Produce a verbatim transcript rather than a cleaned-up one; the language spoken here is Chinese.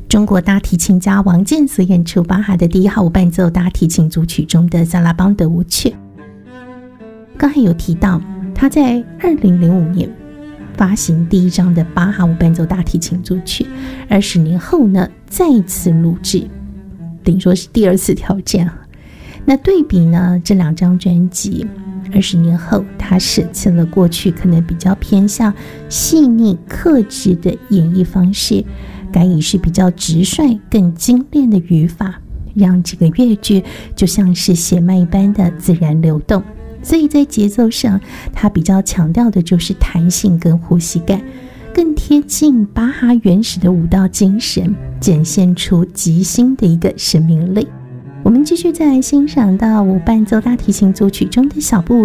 中国大提琴家王健所演出巴哈的第一号无伴奏大提琴组曲中的萨拉邦德舞曲。刚才有提到他在二零零五年发行第一张的巴哈无伴奏大提琴组曲，二十年后呢再次录制，等于说是第二次挑战。那对比呢这两张专辑，二十年后他舍弃了过去可能比较偏向细腻克制的演绎方式，改以是比较直率更精炼的语法，让这个乐句就像是血脉般的自然流动。所以在节奏上他比较强调的就是弹性跟呼吸感，更贴近巴哈原始的舞蹈精神，展现出即兴的一个生命力。我们继续再来欣赏到无伴奏大提琴组曲中的小步